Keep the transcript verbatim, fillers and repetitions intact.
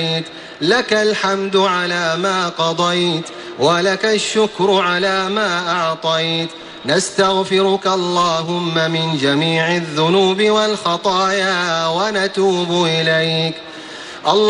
لك الحمد على ما قضيت ولك الشكر على ما أعطيت. نستغفرك اللهم من جميع الذنوب والخطايا ونتوب إليك.